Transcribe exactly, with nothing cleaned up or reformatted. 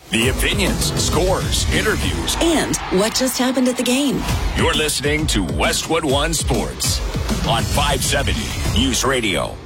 The opinions, scores, interviews, and what just happened at the game. You're listening to Westwood One Sports on five seventy News Radio.